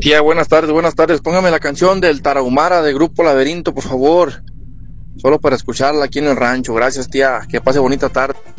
Tía, buenas tardes, buenas tardes. Póngame la canción del Tarahumara de Grupo Laberinto, por favor. Solo para escucharla aquí en el rancho. Gracias, tía. Que pase bonita tarde.